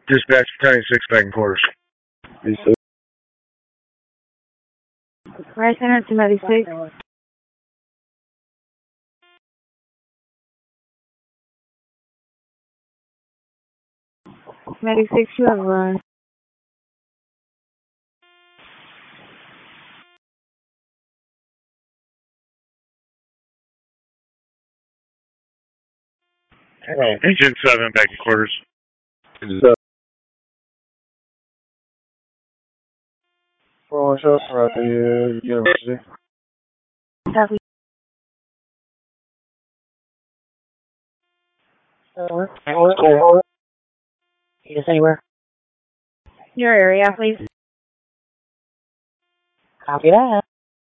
Dispatch 96 back in quarters. Right center to 96. 96, you have a run. Engine 7 back in quarters. Rolling shots right at the university. Copy. Anywhere? Yes, anywhere. Your area, please. Copy that.